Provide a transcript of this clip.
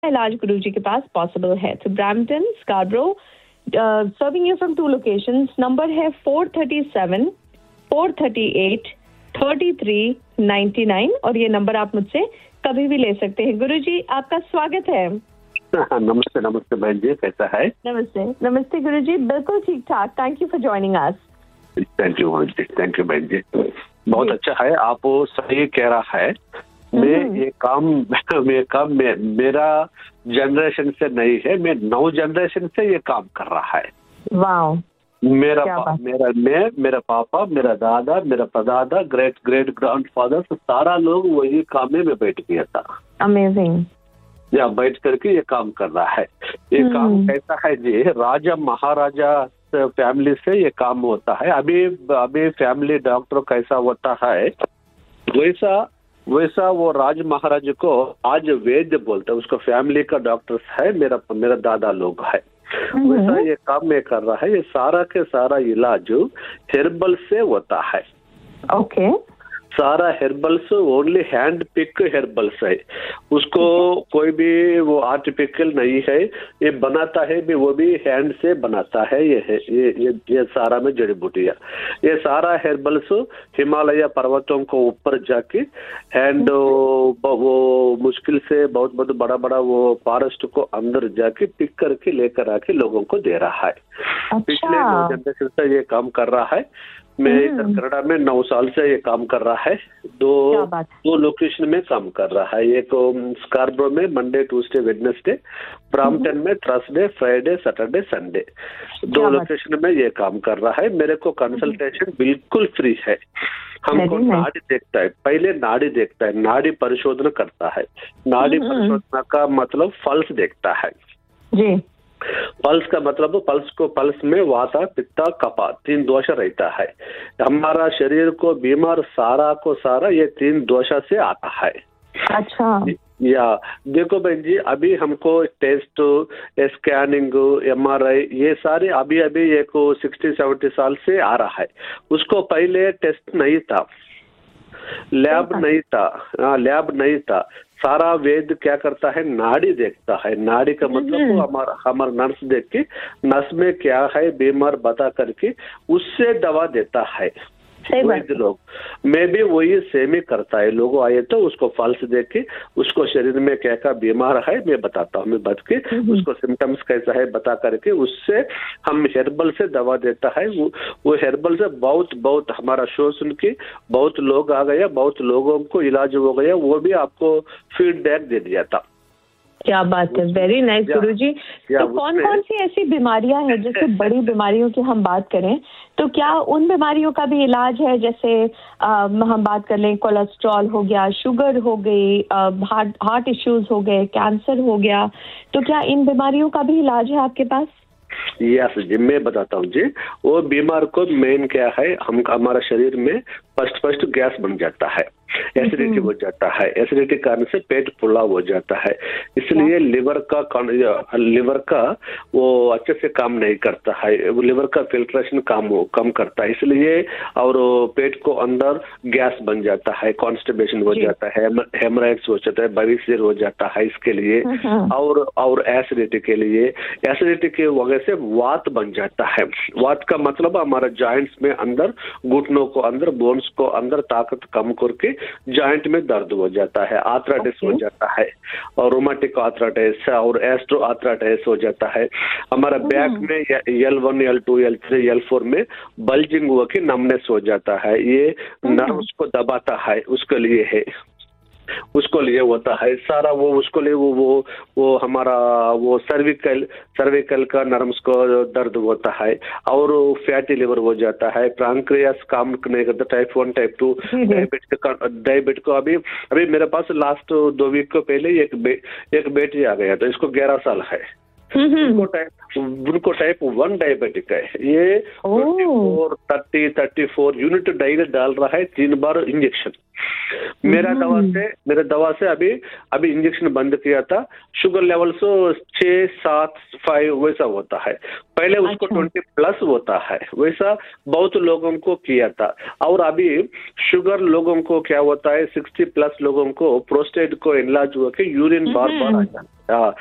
इलाज गुरुजी के पास पॉसिबल है। तो Brampton, स्कार्बरो, serving you from 2 locations. Number है 437 438 3399 और ये नंबर आप मुझसे कभी भी ले सकते हैं। गुरुजी आपका स्वागत है। नमस्ते नमस्ते बहन जी, कैसा है? नमस्ते नमस्ते गुरुजी, बिल्कुल ठीक ठाक। Thank you for joining us. Thank you बहन जी, बहुत अच्छा है। आप सही कह रहा है। ये काम मेरा जनरेशन से नहीं है, मैं 9 जनरेशन से ये काम कर रहा है। वाओ, मेरा पापा, मेरा दादा, मेरा परदादा, ग्रेट ग्रेट ग्रैंडफादर, सारा लोग वही काम में बैठ गया था। अमेजिंग। या बैठ करके ये काम कर रहा है। ये काम कैसा है जी, राजा महाराजा फैमिली से ये काम होता है। अभी फैमिली डॉक्टर कैसा होता है, वैसा वो राज महाराज को आज वैद्य बोलते हैं। उसको फैमिली का डॉक्टर है, मेरा दादा लोग है। वैसा ये काम में कर रहा है। ये सारा के सारा इलाज हेर्बल से होता है। ओके। सारा हेर्बल्स ओनली हैंड पिक हेर्बल्स है। उसको कोई भी वो आर्टिफिशियल नहीं है। ये बनाता है भी, वो भी हैंड से बनाता है। ये सारा में जड़ी बूटियाँ, ये सारा हेर्बल्स हिमालय पर्वतों को ऊपर जाके एंड वो मुश्किल से बहुत बड़ा वो फॉरेस्ट को अंदर जाके पिक करके लेकर आके लोगों को दे रहा है। पिछले 9 जनरेशन से ये काम कर रहा है। मैं इधर कनाडा में 9 साल से ये काम कर रहा है। दो लोकेशन में काम कर रहा है। एक स्कार्बरो में मंडे ट्यूसडे वेडनेसडे, ब्रैम्पटन में Thursday Friday Saturday Sunday, 2 location में ये काम कर रहा है। मेरे को कंसल्टेशन बिल्कुल फ्री है। हमको नाड़ी देखता है, पहले नाड़ी देखता है, नाड़ी परिशोधन करता है। नाड़ी परिशोधन का मतलब पल्स देखता है जी। पल्स का मतलब पल्स में वाता पित्ता कफा 3 दोष रहता है। हमारा शरीर को बीमार सारा को सारा ये 3 दोष से आता है। अच्छा। या देखो बहन जी, अभी हमको टेस्ट, स्कैनिंग, MRI ये सारे अभी एक 60-70 साल से आ रहा है। उसको पहले टेस्ट नहीं था, लैब नहीं था। सारा वेद क्या करता है, नाड़ी देखता है। नाड़ी का मतलब हमारा नर्स देख के नस में क्या है बीमार बता करके उससे दवा देता है। वैद्य लोग मैं भी वही सेम ही करता है। लोग आए तो उसको पल्स देख के उसको शरीर में क्या बीमार है मैं बताता हूँ, मैं बता के उसको सिम्टम्स कैसा है बता करके उससे हम हेर्बल से दवा देता है। वो हेर्बल से बहुत हमारा शो सुन के बहुत लोग आ गया, बहुत लोगों को इलाज हो गया। वो भी आपको फीडबैक दे दिया था। क्या बात है, वेरी नाइस गुरुजी। तो कौन सी ऐसी बीमारियां हैं, जैसे बड़ी बीमारियों की हम बात करें तो क्या उन बीमारियों का भी इलाज है? जैसे हम बात कर लें, कोलेस्ट्रॉल हो गया, शुगर हो गई, हार्ट इश्यूज हो गए, कैंसर हो गया, तो क्या इन बीमारियों का भी इलाज है आपके पास? यस जी, मैं बताता हूँ जी। वो बीमार को मेन क्या है, हमारा शरीर में फर्स्ट गैस बन जाता है, एसिडिटी हो जाता है। एसिडिटी कारण से पेट फुला हो जाता है। इसलिए लिवर का वो अच्छे से काम नहीं करता है। लिवर का फिल्ट्रेशन कम करता है, इसलिए और पेट को अंदर गैस बन जाता है, कॉन्स्टिपेशन हो जाता है, हेमराइड्स हो जाता है, बविसिर हो जाता है। इसके लिए और एसिडिटी के लिए, एसिडिटी की वजह से वात बन जाता है। वात का मतलब हमारा जॉइंट्स में अंदर, घुटनों को अंदर, बोन्स को अंदर ताकत कम करके जॉइंट में दर्द हो जाता है, आर्थराइटिस हो जाता है, और रोमाटिक आर्थराइटिस और एस्ट्रो आर्थराइटिस हो जाता है। हमारा बैक में L1 L2 L3 L4 में बल्जिंग हुआ कि नमनेस हो जाता है। ये नर्व्स को दबाता है, उसके लिए है, उसको लिए होता है सारा। वो उसको लिए वो हमारा वो सर्विकल का नर्व्स को दर्द होता है, और फैटी लिवर हो जाता है, पैंक्रियास काम नहीं करता, टाइप 1 टाइप 2 डायबिट को। अभी मेरे पास लास्ट 2 वीक को पहले एक बेटी आ गया, तो इसको 11 साल है। उनको टाइप 1 डायबिटिक है। ये 34 यूनिट डायरी डाल रहा है 3 बार इंजेक्शन। मेरा दवा से अभी इंजेक्शन बंद किया था। शुगर लेवल 6, 7, 5 वैसा होता है। पहले उसको 20+ होता है, वैसा बहुत लोगों को किया था। और अभी शुगर लोगों को क्या होता है, 60+ लोगों को प्रोस्टेट को इलाज हुआ कि यूरिन बार बार आ जाता है।